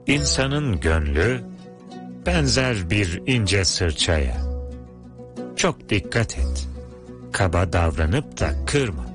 İnsanın gönlü benzer bir ince sırçaya. Çok dikkat et. Kaba davranıp da kırma.